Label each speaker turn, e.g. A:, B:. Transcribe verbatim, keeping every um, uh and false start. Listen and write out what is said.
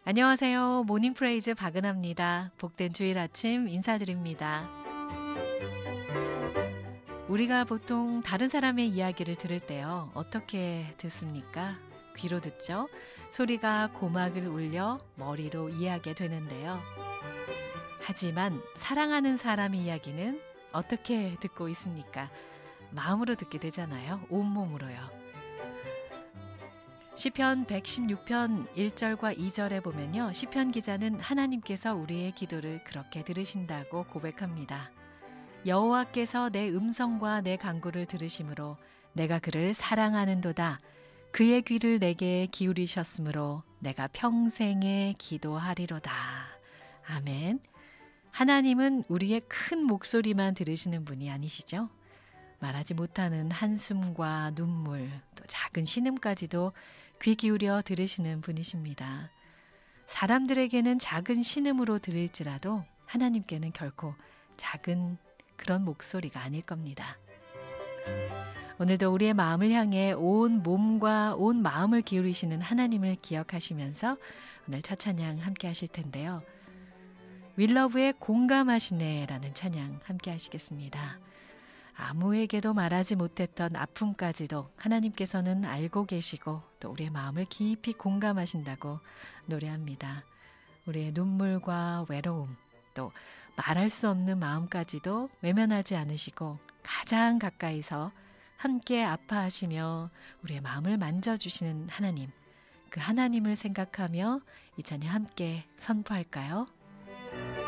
A: 안녕하세요. 모닝 프레이즈 박은하입니다. 복된 주일 아침 인사드립니다. 우리가 보통 다른 사람의 이야기를 들을 때요, 어떻게 듣습니까? 귀로 듣죠? 소리가 고막을 울려 머리로 이해하게 되는데요. 하지만 사랑하는 사람의 이야기는 어떻게 듣고 있습니까? 마음으로 듣게 되잖아요. 온몸으로요. 시편 백십육 편 일 절과 이 절에 보면요, 시편 기자는 하나님께서 우리의 기도를 그렇게 들으신다고 고백합니다. 여호와께서 내 음성과 내 간구를 들으심으로 내가 그를 사랑하는도다. 그의 귀를 내게 기울이셨으므로 내가 평생에 기도하리로다. 아멘. 하나님은 우리의 큰 목소리만 들으시는 분이 아니시죠? 말하지 못하는 한숨과 눈물, 또 작은 신음까지도 귀 기울여 들으시는 분이십니다. 사람들에게는 작은 신음으로 들릴지라도 하나님께는 결코 작은 그런 목소리가 아닐 겁니다. 오늘도 우리의 마음을 향해 온 몸과 온 마음을 기울이시는 하나님을 기억하시면서 오늘 첫 찬양 함께 하실 텐데요. 윌러브의 공감하시네 라는 찬양 함께 하시겠습니다. 아무에게도 말하지 못했던 아픔까지도 하나님께서는 알고 계시고 또 우리의 마음을 깊이 공감하신다고 노래합니다. 우리의 눈물과 외로움, 또 말할 수 없는 마음까지도 외면하지 않으시고 가장 가까이서 함께 아파하시며 우리의 마음을 만져주시는 하나님, 그 하나님을 생각하며 이 찬양 함께 선포할까요?